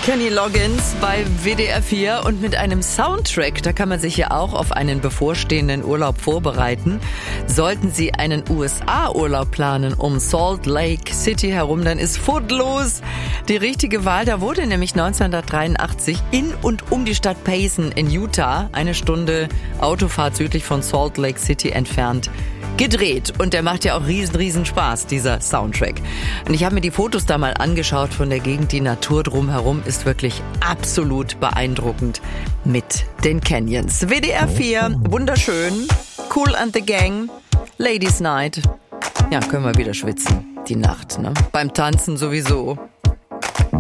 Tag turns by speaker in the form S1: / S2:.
S1: Kenny Loggins bei WDR 4 und mit einem Soundtrack, da kann man sich ja auch auf einen bevorstehenden Urlaub vorbereiten. Sollten Sie einen USA-Urlaub planen um Salt Lake City herum, dann ist Footloose die richtige Wahl. Da wurde nämlich 1983 in und um die Stadt Payson in Utah, 1 Stunde Autofahrt südlich von Salt Lake City entfernt, gedreht. Und der macht ja auch riesen Spaß, dieser Soundtrack. Und ich habe mir die Fotos da mal angeschaut von der Gegend. Die Natur drumherum ist wirklich absolut beeindruckend mit den Canyons. WDR 4, wunderschön. Kool and the Gang, Ladies Night. Ja, können wir wieder schwitzen. Die Nacht, ne? Beim Tanzen sowieso.